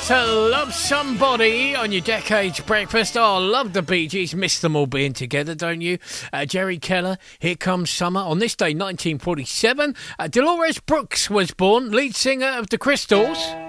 to Love Somebody on your Decades Breakfast. Oh, I love the Bee Gees. Miss them all being together, don't you? Jerry Keller, Here Comes Summer. On this day, 1947, Dolores Brooks was born, lead singer of the Crystals.